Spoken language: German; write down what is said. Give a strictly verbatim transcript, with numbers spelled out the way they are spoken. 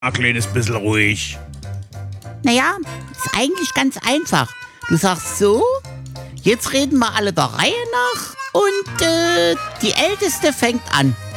Ein kleines bisschen ruhig. Naja, ist eigentlich ganz einfach. Du sagst so, jetzt reden wir alle der Reihe nach und äh, die Älteste fängt an.